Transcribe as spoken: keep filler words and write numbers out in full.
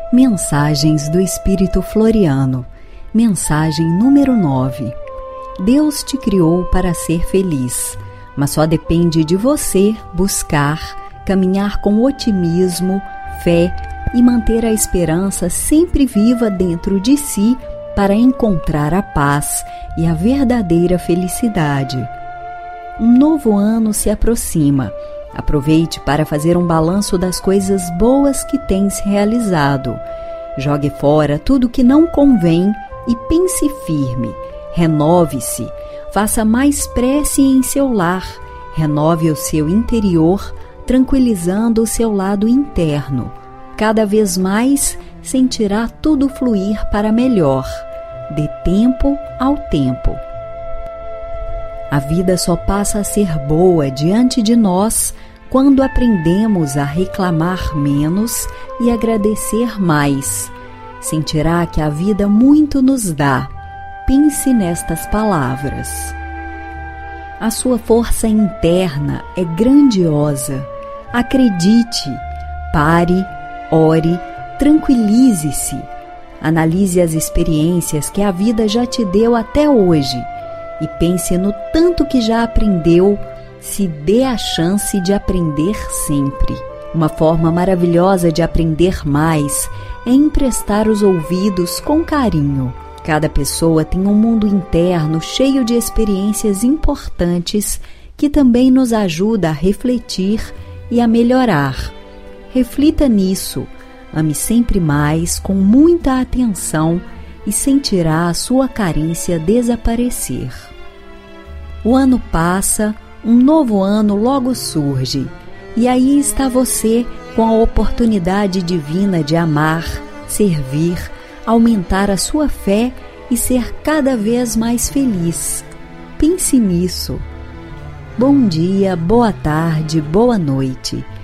Mensagens do Espírito Floriano. Mensagem número nove. Deus te criou para ser feliz, mas só depende de você buscar, caminhar com otimismo, fé e manter a esperança sempre viva dentro de si para encontrar a paz e a verdadeira felicidade. Um novo ano se aproxima. Aproveite para fazer um balanço das coisas boas que tens realizado. Jogue fora tudo que não convém e pense firme. Renove-se. Faça mais prece em seu lar. Renove o seu interior, tranquilizando o seu lado interno. Cada vez mais sentirá tudo fluir para melhor. Dê tempo ao tempo. A vida só passa a ser boa diante de nós quando aprendemos a reclamar menos e agradecer mais. Sentirá que a vida muito nos dá. Pense nestas palavras. A sua força interna é grandiosa. Acredite, pare, ore, tranquilize-se. Analise as experiências que a vida já te deu até hoje e pense no tanto que já aprendeu. Se dê a chance de aprender sempre. Uma forma maravilhosa de aprender mais é emprestar os ouvidos com carinho. Cada pessoa tem um mundo interno cheio de experiências importantes que também nos ajuda a refletir e a melhorar. Reflita nisso, ame sempre mais, com muita atenção, e sentirá a sua carência desaparecer. O ano passa, um novo ano logo surge, e aí está você com a oportunidade divina de amar, servir, aumentar a sua fé e ser cada vez mais feliz. Pense nisso. Bom dia, boa tarde, boa noite.